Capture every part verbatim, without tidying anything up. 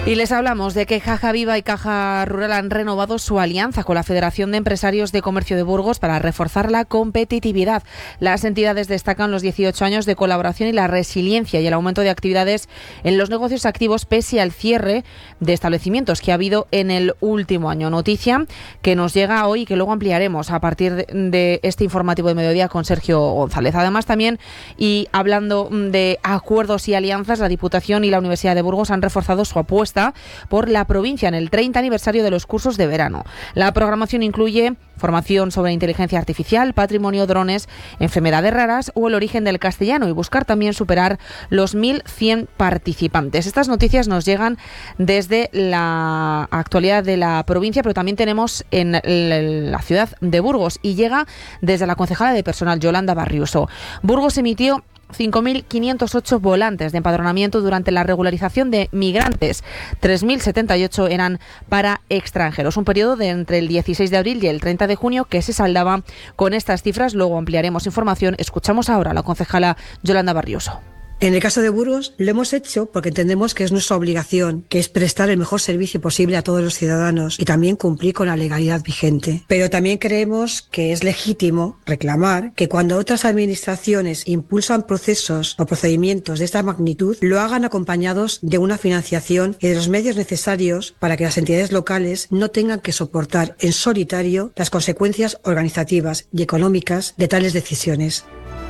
Y les hablamos de que Caja Viva y Caja Rural han renovado su alianza con la Federación de Empresarios de Comercio de Burgos para reforzar la competitividad. Las entidades destacan los dieciocho años de colaboración y la resiliencia y el aumento de actividades en los negocios activos pese al cierre de establecimientos que ha habido en el último año. Noticia que nos llega hoy y que luego ampliaremos a partir de este informativo de mediodía con Sergio González. Además también, y hablando de acuerdos y alianzas, la Diputación y la Universidad de Burgos han reforzado su apuesta por la provincia en el treinta aniversario de los cursos de verano. La programación incluye formación sobre inteligencia artificial, patrimonio, drones, enfermedades raras o el origen del castellano, y buscar también superar los mil cien participantes. Estas noticias nos llegan desde la actualidad de la provincia, pero también tenemos en la ciudad de Burgos, y llega desde la concejala de personal, Yolanda Barriuso. Burgos emitió cinco mil quinientos ocho volantes de empadronamiento durante la regularización de migrantes. tres mil setenta y ocho eran para extranjeros. Un periodo de entre el dieciséis de abril y el treinta de junio que se saldaba con estas cifras. Luego ampliaremos información. Escuchamos ahora a la concejala Yolanda Barriuso. En el caso de Burgos lo hemos hecho porque entendemos que es nuestra obligación, que es prestar el mejor servicio posible a todos los ciudadanos y también cumplir con la legalidad vigente. Pero también creemos que es legítimo reclamar que cuando otras administraciones impulsan procesos o procedimientos de esta magnitud, lo hagan acompañados de una financiación y de los medios necesarios para que las entidades locales no tengan que soportar en solitario las consecuencias organizativas y económicas de tales decisiones.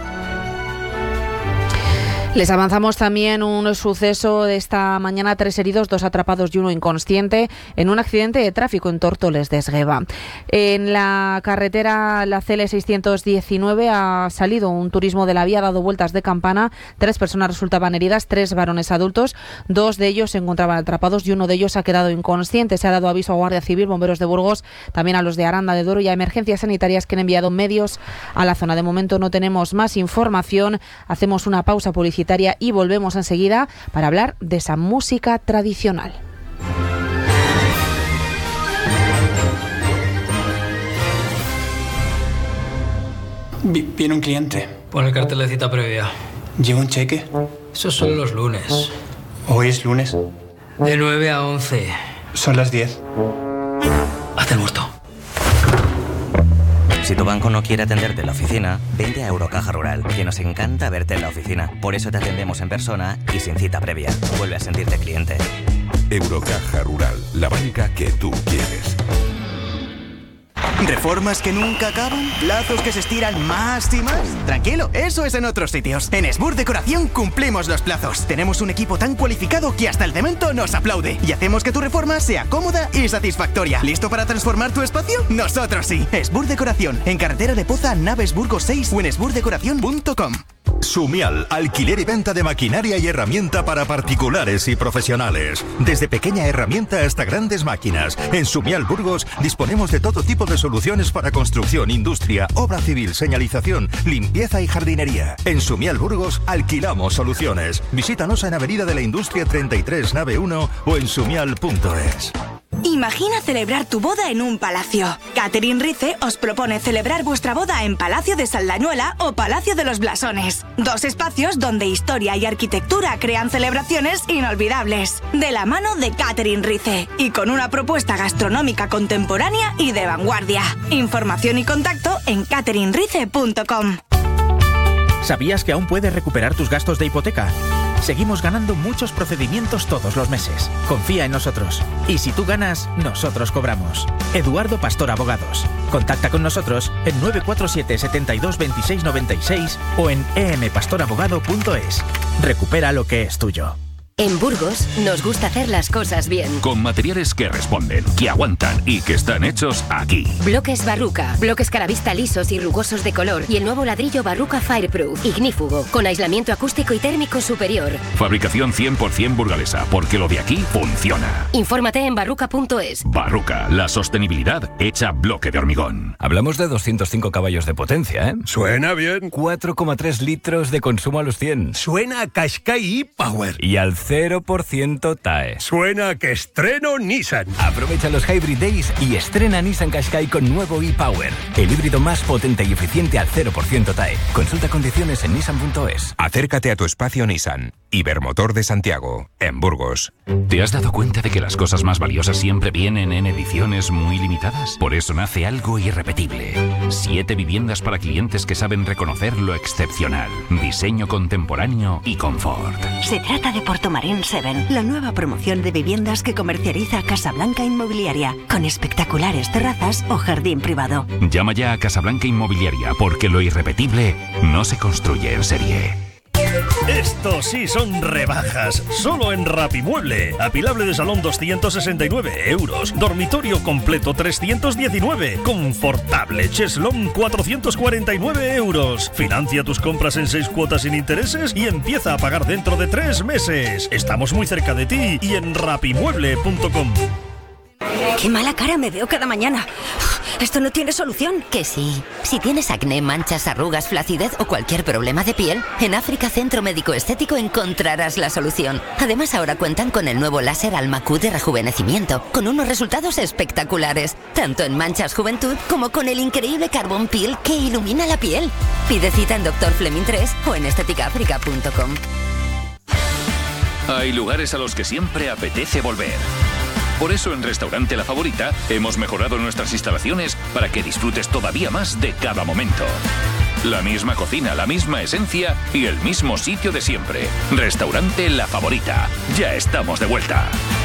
Les avanzamos también un suceso de esta mañana: tres heridos, dos atrapados y uno inconsciente en un accidente de tráfico en Tórtoles de Esgueva. En la carretera, la C L seiscientos diecinueve, ha salido un turismo de la vía, ha dado vueltas de campana. Tres personas resultaban heridas, tres varones adultos, dos de ellos se encontraban atrapados y uno de ellos ha quedado inconsciente. Se ha dado aviso a Guardia Civil, Bomberos de Burgos, también a los de Aranda de Duero y a Emergencias Sanitarias, que han enviado medios a la zona. De momento no tenemos más información. Hacemos una pausa publicitaria y volvemos enseguida para hablar de esa música tradicional. Viene un cliente. Pon el cartel de cita previa. ¿Lleva un cheque? Esos son los lunes. ¿Hoy es lunes? De nueve a once. Son las diez. Haz el muerto. Si tu banco no quiere atenderte en la oficina, vente a Eurocaja Rural, que nos encanta verte en la oficina. Por eso te atendemos en persona y sin cita previa. Vuelve a sentirte cliente. Eurocaja Rural, la banca que tú quieres. ¿Reformas que nunca acaban? ¿Plazos que se estiran más y más? Tranquilo, eso es en otros sitios. En Esbur Decoración cumplimos los plazos. Tenemos un equipo tan cualificado que hasta el cemento nos aplaude. Y hacemos que tu reforma sea cómoda y satisfactoria. ¿Listo para transformar tu espacio? Nosotros sí. Esbur Decoración, en carretera de Poza, Naves Burgos seis o en esbur decoración punto com. Sumial, alquiler y venta de maquinaria y herramienta para particulares y profesionales. Desde pequeña herramienta hasta grandes máquinas. En Sumial Burgos disponemos de todo tipo de soluciones para construcción, industria, obra civil, señalización, limpieza y jardinería. En Sumial Burgos alquilamos soluciones. Visítanos en Avenida de la Industria treinta y tres, nave uno o en sumial punto es. Imagina celebrar tu boda en un palacio. Catherine Rice os propone celebrar vuestra boda en Palacio de Saldañuela o Palacio de los Blasones. Dos espacios donde historia y arquitectura crean celebraciones inolvidables. De la mano de Catherine Rice y con una propuesta gastronómica contemporánea y de vanguardia. Información y contacto en catherine rice punto com. ¿Sabías que aún puedes recuperar tus gastos de hipoteca? Seguimos ganando muchos procedimientos todos los meses. Confía en nosotros. Y si tú ganas, nosotros cobramos. Eduardo Pastor Abogados. Contacta con nosotros en nueve cuatro siete, setenta y dos, veintiséis, noventa y seis o en e m pastor abogado punto es. Recupera lo que es tuyo. En Burgos nos gusta hacer las cosas bien. Con materiales que responden, que aguantan y que están hechos aquí. Bloques Barruca, bloques Caravista lisos y rugosos de color y el nuevo ladrillo Barruca Fireproof, ignífugo, con aislamiento acústico y térmico superior. Fabricación cien por ciento burgalesa, porque lo de aquí funciona. Infórmate en barruca punto es. Barruca, la sostenibilidad hecha bloque de hormigón. Hablamos de doscientos cinco caballos de potencia, ¿eh? Suena bien. cuatro coma tres litros de consumo a los cien. Suena a Qashqai e-Power. Y al cero por ciento T A E. Suena que estreno Nissan. Aprovecha los Hybrid Days y estrena Nissan Qashqai con nuevo e-Power. El híbrido más potente y eficiente al cero por ciento T A E. Consulta condiciones en nissan punto es. Acércate a tu espacio Nissan. Ibermotor de Santiago, en Burgos. ¿Te has dado cuenta de que las cosas más valiosas siempre vienen en ediciones muy limitadas? Por eso nace algo irrepetible. Siete viviendas para clientes que saben reconocer lo excepcional, diseño contemporáneo y confort. Se trata de Portomarín siete, la nueva promoción de viviendas que comercializa Casablanca Inmobiliaria, con espectaculares terrazas o jardín privado. Llama ya a Casablanca Inmobiliaria, porque lo irrepetible no se construye en serie. Estos sí son rebajas, solo en Rapimueble. Apilable de salón doscientos sesenta y nueve euros, dormitorio completo trescientos diecinueve, confortable cheslón cuatrocientos cuarenta y nueve euros. Financia tus compras en seis cuotas sin intereses y empieza a pagar dentro de tres meses. Estamos muy cerca de ti y en rapimueble punto com. ¡Qué mala cara me veo cada mañana! ¿Esto no tiene solución? Que sí. Si tienes acné, manchas, arrugas, flacidez o cualquier problema de piel, en África Centro Médico Estético encontrarás la solución. Además, ahora cuentan con el nuevo láser Alma-Q de rejuvenecimiento, con unos resultados espectaculares, tanto en manchas juventud como con el increíble Carbon Peel que ilumina la piel. Pide cita en doctor Fleming tres o en estética áfrica punto com. Hay lugares a los que siempre apetece volver. Por eso en Restaurante La Favorita hemos mejorado nuestras instalaciones para que disfrutes todavía más de cada momento. La misma cocina, la misma esencia y el mismo sitio de siempre. Restaurante La Favorita. Ya estamos de vuelta.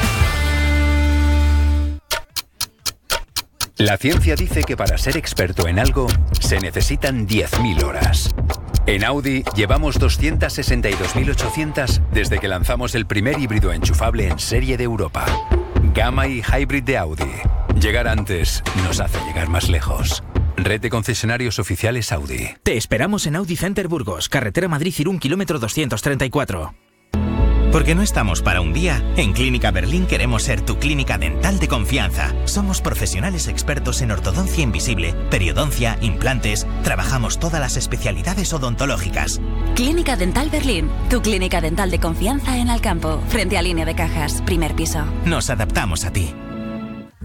La ciencia dice que para ser experto en algo se necesitan diez mil horas. En Audi llevamos doscientas sesenta y dos mil ochocientas desde que lanzamos el primer híbrido enchufable en serie de Europa. Gamma y Hybrid de Audi. Llegar antes nos hace llegar más lejos. Red de concesionarios oficiales Audi. Te esperamos en Audi Center Burgos, carretera Madrid-Irún, kilómetro doscientos treinta y cuatro. Porque no estamos para un día, en Clínica Berlín queremos ser tu clínica dental de confianza. Somos profesionales expertos en ortodoncia invisible, periodoncia, implantes. Trabajamos todas las especialidades odontológicas. Clínica Dental Berlín, tu clínica dental de confianza en Alcampo, frente a Línea de Cajas, primer piso. Nos adaptamos a ti.